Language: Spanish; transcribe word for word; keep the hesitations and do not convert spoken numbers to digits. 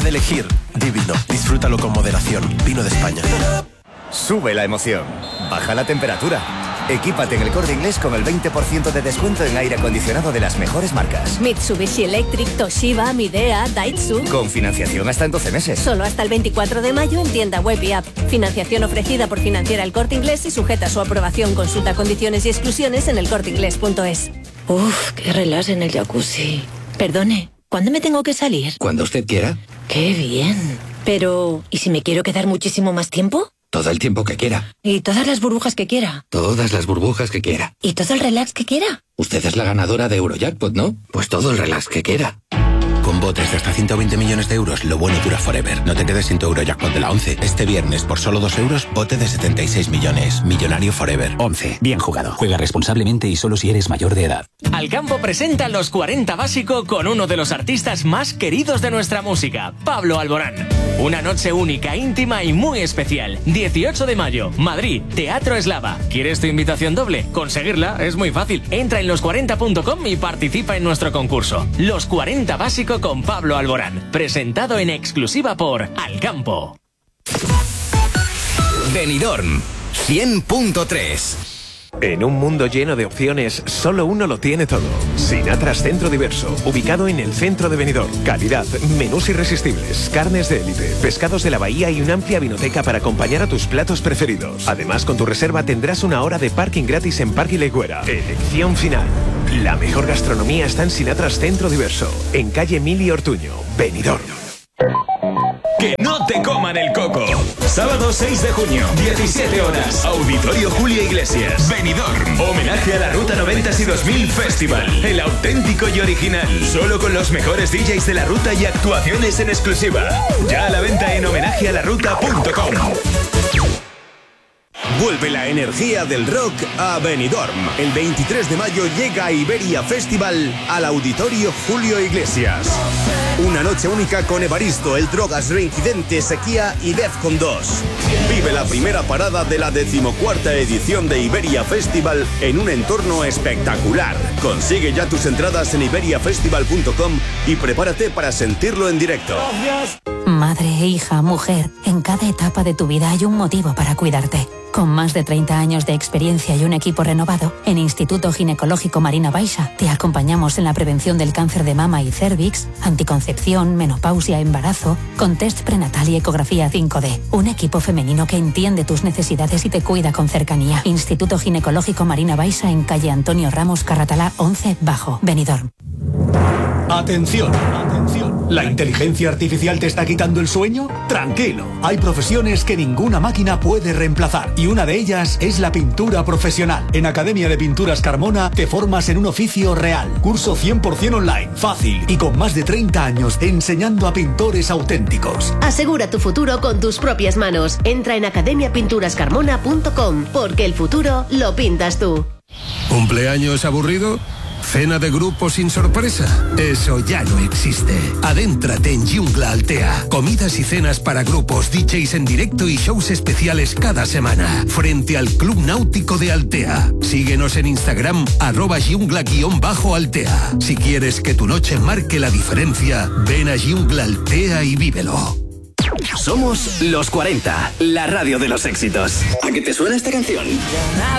de elegir, vívilo, disfrútalo con moderación. Vino de España. Sube la emoción, baja la temperatura. Equípate en El Corte Inglés con el veinte por ciento de descuento en aire acondicionado de las mejores marcas. Mitsubishi Electric, Toshiba, Midea, Daihatsu. Con financiación hasta en doce meses. Solo hasta el veinticuatro de mayo en tienda web y app. Financiación ofrecida por Financiera El Corte Inglés y sujeta a su aprobación. Consulta condiciones y exclusiones en el corte inglés punto es. Uf, qué relax en el jacuzzi. Perdone, ¿cuándo me tengo que salir? Cuando usted quiera. Qué bien. Pero, ¿y si me quiero quedar muchísimo más tiempo? Todo el tiempo que quiera. ¿Y todas las burbujas que quiera? Todas las burbujas que quiera. ¿Y todo el relax que quiera? Usted es la ganadora de Eurojackpot, ¿no? Pues todo el relax que quiera. Con botes de hasta ciento veinte millones de euros, lo bueno dura forever. No te quedes sin tu Eurojackpot de la once. Este viernes, por solo dos euros, bote de setenta y seis millones. Millonario forever. once. Bien jugado. Juega responsablemente y solo si eres mayor de edad. Alcampo presenta Los cuarenta Básico con uno de los artistas más queridos de nuestra música, Pablo Alborán. Una noche única, íntima y muy especial. dieciocho de mayo, Madrid, Teatro Eslava. ¿Quieres tu invitación doble? Conseguirla es muy fácil. Entra en los cuarenta punto com y participa en nuestro concurso. Los cuarenta Básico con Pablo Alborán. Presentado en exclusiva por Alcampo. Benidorm cien punto tres. En un mundo lleno de opciones, solo uno lo tiene todo. Sinatras Centro Diverso, ubicado en el centro de Benidorm. Calidad, menús irresistibles, carnes de élite, pescados de la bahía y una amplia vinoteca para acompañar a tus platos preferidos. Además, con tu reserva tendrás una hora de parking gratis en Parque Legüera. Elección final. La mejor gastronomía está en Sinatras Centro Diverso, en calle Mili Ortuño, Benidorm. Que no te coman el coco. Sábado seis de junio, diecisiete horas. Auditorio Julio Iglesias, Benidorm. Homenaje a la Ruta noventa y dos mil Festival. El auténtico y original. Solo con los mejores D Js de la ruta y actuaciones en exclusiva. Ya a la venta en homenaje a la ruta punto com. Vuelve la energía del rock a Benidorm. El veintitrés de mayo llega Iberia Festival al Auditorio Julio Iglesias. Una noche única con Evaristo, El Drogas, Reincidente, Sequía y Defcon dos. Vive la primera parada de la decimocuarta edición de Iberia Festival en un entorno espectacular. Consigue ya tus entradas en iberia festival punto com y prepárate para sentirlo en directo. Madre, hija, mujer, en cada etapa de tu vida hay un motivo para cuidarte. Con más de treinta años de experiencia y un equipo renovado, en Instituto Ginecológico Marina Baixa te acompañamos en la prevención del cáncer de mama y cérvix, anticoncepción, menopausia, embarazo, con test prenatal y ecografía cinco D. Un equipo femenino que entiende tus necesidades y te cuida con cercanía. Instituto Ginecológico Marina Baixa en calle Antonio Ramos Carratalá once Bajo, Benidorm. Atención, atención. ¿La inteligencia artificial te está quitando el sueño? Tranquilo, hay profesiones que ninguna máquina puede reemplazar y una de ellas es la pintura profesional. En Academia de Pinturas Carmona te formas en un oficio real. Curso cien por ciento online, fácil y con más de treinta años enseñando a pintores auténticos. Asegura tu futuro con tus propias manos. Entra en academia pinturas carmona punto com porque el futuro lo pintas tú. ¿Cumpleaños aburrido? ¿Cena de grupo sin sorpresa? Eso ya no existe. Adéntrate en Jungla Altea. Comidas y cenas para grupos, D Js en directo y shows especiales cada semana. Frente al Club Náutico de Altea. Síguenos en Instagram, arroba jungla-altea. Si quieres que tu noche marque la diferencia, ven a Jungla Altea y vívelo. Somos Los cuarenta, la radio de los éxitos. ¿A qué te suena esta canción?